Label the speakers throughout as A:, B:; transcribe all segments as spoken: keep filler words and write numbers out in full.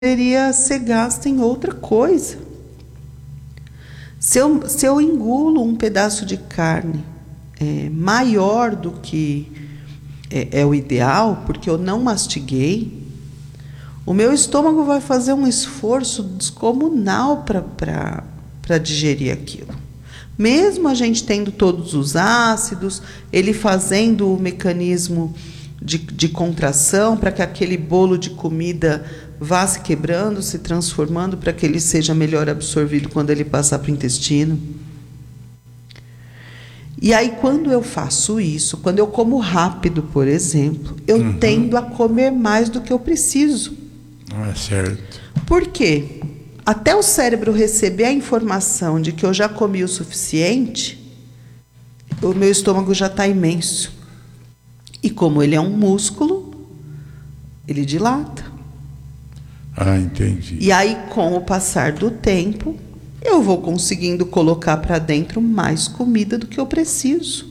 A: poderia ser gasta em outra coisa. Se eu, se eu engulo um pedaço de carne é, maior do que é, é o ideal, porque eu não mastiguei, o meu estômago vai fazer um esforço descomunal para digerir aquilo. Mesmo a gente tendo todos os ácidos, ele fazendo o mecanismo de, de contração para que aquele bolo de comida vá se quebrando, se transformando para que ele seja melhor absorvido quando ele passar para o intestino. E aí, quando eu faço isso, quando eu como rápido, por exemplo, eu uhum. tendo a comer mais do que eu preciso.
B: Não é certo.
A: Por quê? Até o cérebro receber a informação de que eu já comi o suficiente, o meu estômago já está imenso. E como ele é um músculo, ele dilata.
B: Ah, entendi.
A: E aí, com o passar do tempo, eu vou conseguindo colocar para dentro mais comida do que eu preciso.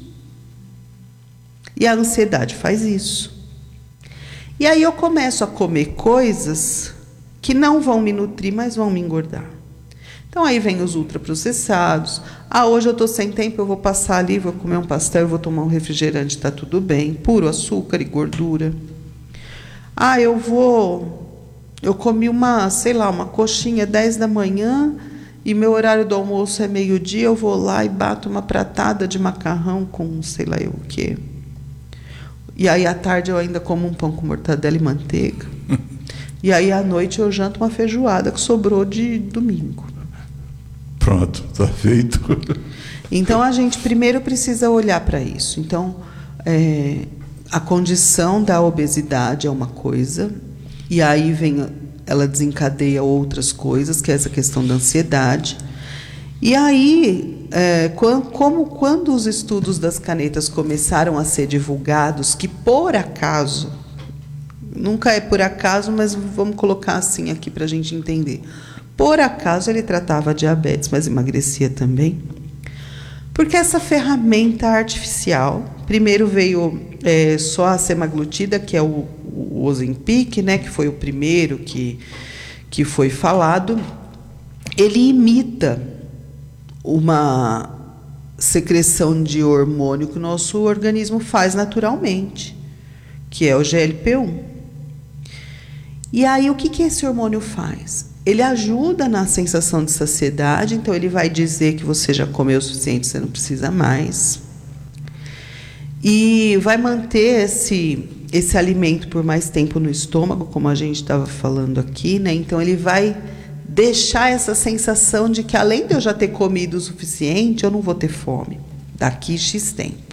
A: E a ansiedade faz isso. E aí eu começo a comer coisas que não vão me nutrir, mas vão me engordar. Então aí vem os ultraprocessados. Ah, hoje eu estou sem tempo, eu vou passar ali, vou comer um pastel, eu vou tomar um refrigerante, está tudo bem. Puro açúcar e gordura. Ah, eu vou... Eu comi uma, sei lá, uma coxinha dez da manhã e meu horário do almoço é meio-dia, eu vou lá e bato uma pratada de macarrão com sei lá eu o quê. E aí à tarde eu ainda como um pão com mortadela e manteiga. E aí à noite eu janto uma feijoada que sobrou de domingo.
B: Pronto, está feito.
A: Então a gente primeiro precisa olhar para isso. Então é, a condição da obesidade é uma coisa, e aí vem, ela desencadeia outras coisas, que é essa questão da ansiedade. E aí, é, quando, como quando os estudos das canetas começaram a ser divulgados, que por acaso, nunca é por acaso, mas vamos colocar assim aqui para a gente entender. Por acaso ele tratava diabetes, mas emagrecia também. Porque essa ferramenta artificial, primeiro veio é, só a semaglutida, que é o, o Ozempic, né, que foi o primeiro que, que foi falado. Ele imita uma secreção de hormônio que o nosso organismo faz naturalmente, que é o G L P um. E aí, o que, que esse hormônio faz? Ele ajuda na sensação de saciedade, então ele vai dizer que você já comeu o suficiente, você não precisa mais. E vai manter esse, esse alimento por mais tempo no estômago, como a gente estava falando aqui, né? Então ele vai deixar essa sensação de que, além de eu já ter comido o suficiente, eu não vou ter fome daqui X tempo.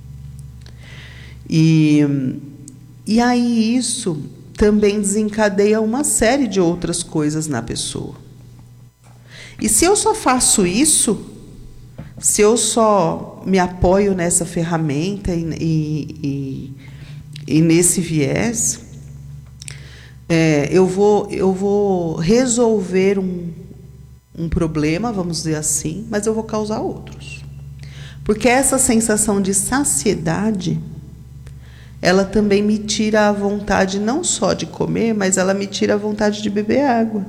A: E, e aí isso também desencadeia uma série de outras coisas na pessoa. E se eu só faço isso, se eu só me apoio nessa ferramenta e, e, e, e nesse viés, é, eu, vou, eu vou resolver um, um problema, vamos dizer assim, mas eu vou causar outros. Porque essa sensação de saciedade, ela também me tira a vontade não só de comer, mas ela me tira a vontade de beber água.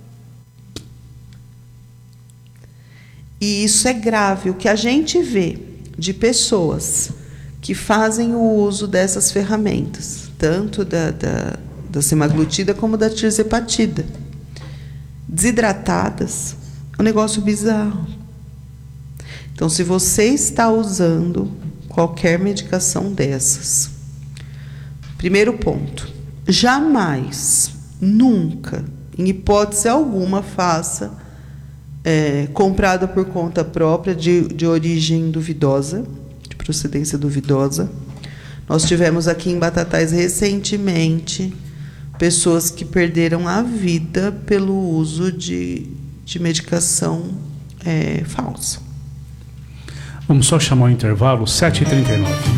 A: E isso é grave. O que a gente vê de pessoas que fazem o uso dessas ferramentas, tanto da, da, da semaglutida como da tirzepatida, desidratadas, é um negócio bizarro. Então, se você está usando qualquer medicação dessas, primeiro ponto, jamais, nunca, em hipótese alguma, faça é, comprada por conta própria, de, de origem duvidosa, de procedência duvidosa. Nós tivemos aqui em Batatais recentemente pessoas que perderam a vida pelo uso de, de medicação é, falsa.
C: Vamos só chamar o intervalo, sete e trinta e nove.